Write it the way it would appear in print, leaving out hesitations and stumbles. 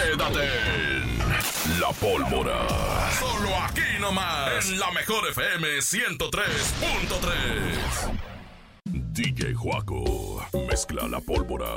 Quédate en La Pólvora. Solo aquí nomás, en la mejor FM 103.3. DJ Juaco mezcla La Pólvora.